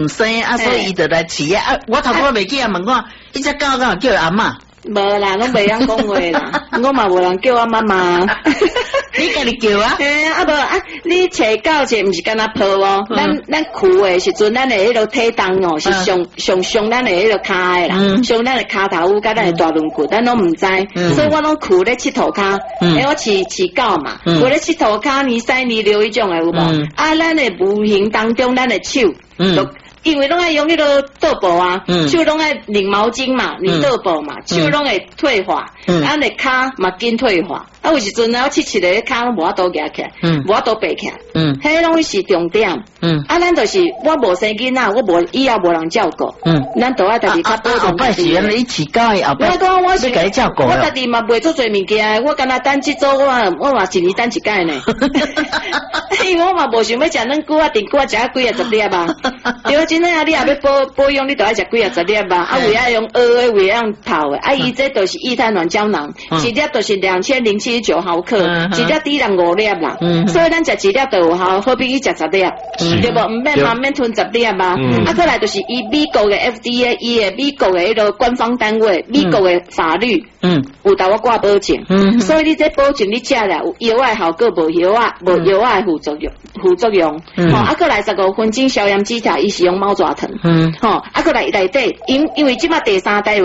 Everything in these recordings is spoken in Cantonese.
生啊，所以伊就来饲啊。我头拄未记啊问我，伊只狗敢叫阿嬷？ 无啦，拢袂晓讲话啦，我嘛无人叫我妈妈。 你家己叫啊？ 啊无啊，你找狗者毋是干那抱哦，咱跍的时阵，咱的迄个体重哦是上咱的迄个骹的啦，上咱的骹头甲咱的大轮骨，咱拢毋知，所以我拢跍咧佚佗骹，我饲狗嘛，跍咧佚佗骹，年屎年流迄种的有无？啊，咱的无形当中，咱的手，因为拢爱用迄个倒步啊，手拢爱拧毛巾嘛，拧倒步嘛，手拢会退化，咱的骹嘛紧退化。啊，有时阵我切切咧骹拢无法度夹起来，无法度爬起来，迄拢是重点。啊，咱就是我无生囡仔，我无以后无人照顾，咱都爱家己较保重。后摆是安尼饲狗的后摆，我是家己照顾。我家己嘛袂做侪物件，我干那等即周我嘛一年等一届呢。因为我嘛无想要食恁久啊，定久啊食几啊10粒啊。对，真正啊，你也要保养，你都爱食几啊10粒啊。啊，为爱用熬的，为爱用泡的。啊，伊这都是液态软胶囊，一粒都是2079毫克，一粒低人5粒啦。所以咱食一粒就有效，好比去食10粒，对无？唔免吞10粒啊。啊，过来就是以美国的 FDA， 伊的美国的迄个官方单位，美国的法律，有甲我挂保证。所以你这保证你食了有药的效果，无药的副作用。啊，过来15分钟消炎止痛，伊是用猫爪藤。啊，过来内底，因为即马第3代有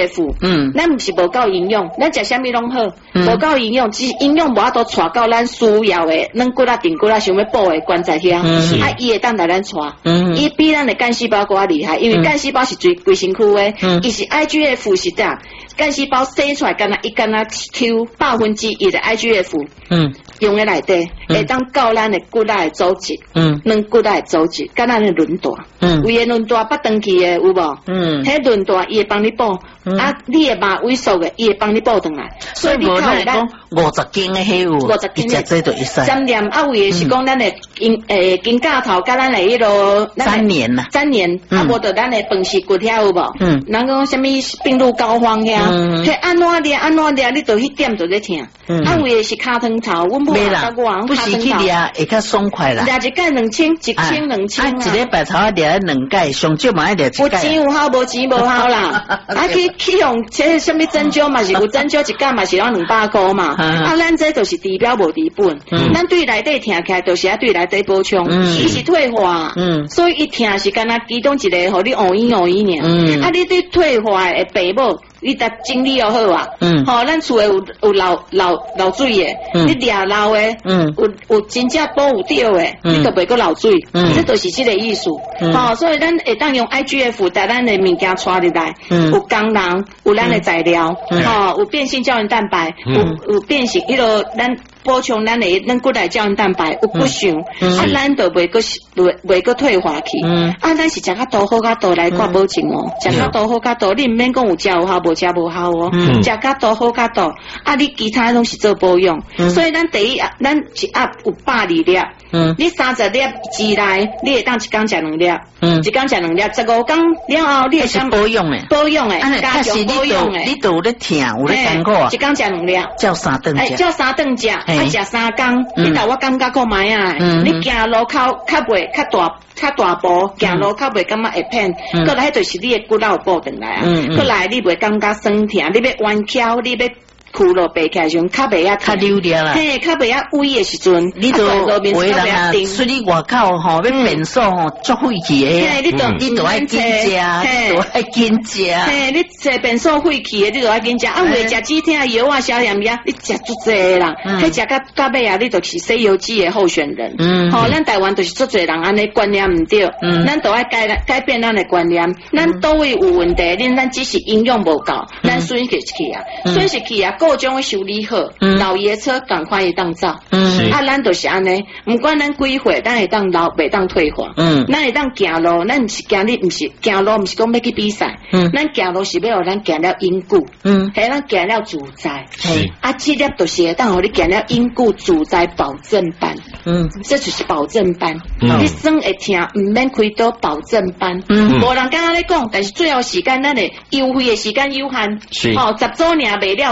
IGF，咱毋是无够营养，咱食啥物拢好，无够营养，只营养无法度带到咱需要的，咱骨啊、顶骨啊想要补的关在遐。啊，伊会当来咱带，伊比咱的干细胞更加厉害，因为干细胞是最规身躯的，伊是 IGF 是啥？干细胞生出来，敢若抽100%的 IGF，用在内底，会当到咱的骨仔的组织，软骨仔的组织，甲咱的韧带，为的韧带拔长去的有无？迄韧带伊会帮你补，啊，你的肉萎缩的，伊会帮你补转来。 所以你看讲50斤的迄有，50斤的这都会使。 3年啊，为的是讲咱的金架头，甲咱的迄个 3年啦 ，3年，啊，无得咱的饭食骨遐有无？人讲什么病入膏肓遐，迄安怎掠，你就迄点就咧疼。啊，为的是骹汤头，阮母甲我， 不是去掠会较爽快啦。 掠一盖2000，啊， 一礼拜头啊掠2盖，上少嘛爱掠1盖。 有钱有效，无钱无效啦。啊，去用这什么针灸嘛是有针灸一盖嘛是要200块嘛。啊，咱这就是治标无治本。咱对内底疼起来，就是要对内底补充。伊是退化，所以伊疼是干那其中一个，互你偶尔。啊，你对退化的爸母。你得精力要好啊，咱厝诶有流水诶，你掠漏诶，有真正补有掉诶，你就袂个流水，这就是这个意思。所以咱会当用 IGF 带咱诶物件带入来，有功能，有咱诶材料，有变性胶原蛋白，有变性迄个咱补充咱骨内胶原蛋白，有骨相，啊，咱就袂个退化去。啊，咱是食较多好较多来挂保证哦，食较多好较多，你毋免讲有食有效无食无效哦，食较多好较多，啊，你其他拢是做保养，所以咱第一咱一盒有120粒，你30粒之内，你会当一工食2粒，一工食2粒，15工了后，你会想保养诶， 加强保养诶， 你都有咧疼，有咧艰苦啊， 一工食2粒， 照3顿食， 照3顿食，啊，食3工，你甲我感觉看卖啊，你行路口较袂较大步，行路较袂感觉会偏，过来迄就是你的骨头补转来啊，过来你袂感觉酸疼，你要弯翘，你要跍落爬起来时阵，较袂啊较溜溜啦， 嘿，较袂啊萎的时阵， 你都为人啊，出去外口吼，要变瘦吼，足费气的， 嘿，你都爱紧食，都爱紧食， 嘿，你食变瘦费气的，你都爱紧食，啊，为食止痛药啊、消炎药，你食足济啦，迄食到尾啊，你就是西游记的候选人，咱台湾就是足济人安尼观念唔对，咱都爱改变咱的观念，咱倒位有问题，咱只是营养无够，咱损失去啊。各种的修理好，老爷车赶快会当走，啊，咱就是安尼，不管咱几岁，咱会当老，袂当退化，咱会当行路，咱毋是行你，毋是行路，毋是讲要去比赛，咱行路是要互咱行了因久，系咱行了自在，啊，这粒就是会当互你行了因久自在保证班，这就是保证班，你算会听，毋免开刀保证班，无人敢安尼讲，但是最后时间咱的优惠的时间有限，10周年袂了煞。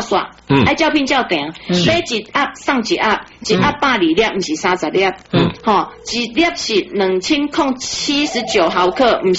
爱照片照定，买一盒送一盒，一盒120粒，毋是30粒，吼，一粒是2079毫克，毋是